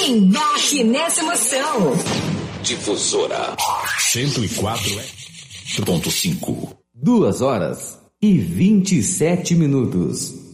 Embarque nessa emoção. Difusora 104.5. 2 horas e 27 minutos.